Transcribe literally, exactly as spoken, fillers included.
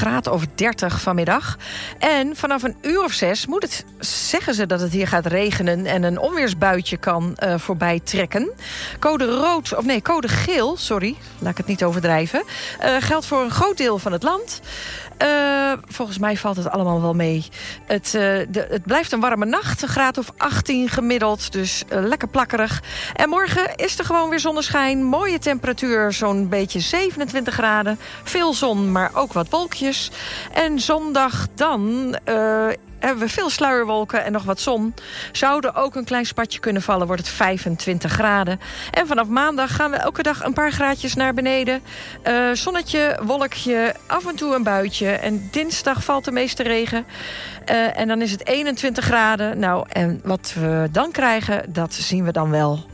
graad of dertig vanmiddag. En vanaf een uur of zes moet het, zeggen ze dat het hier gaat regenen en een onweersbuitje kan uh, voorbij trekken. Code rood, of nee, code geel, sorry, laat ik het niet overdrijven. Uh, geldt voor een groot deel van het land. Uh, volgens mij valt het allemaal wel mee. Het, uh, de, het blijft een warme nacht, een graad of achttien gemiddeld, dus uh, lekker plakkerig. En morgen is er gewoon weer zonneschijn, mooie temperatuur, zo'n beetje zevenentwintig graden. Veel zon, maar ook wat wolkjes. En zondag dan Uh, hebben we veel sluierwolken en nog wat zon. Zou er ook een klein spatje kunnen vallen, wordt het vijfentwintig graden. En vanaf maandag gaan we elke dag een paar graadjes naar beneden. Uh, zonnetje, wolkje, af en toe een buitje. En dinsdag valt de meeste regen. Uh, en dan is het eenentwintig graden. Nou, en wat we dan krijgen, dat zien we dan wel.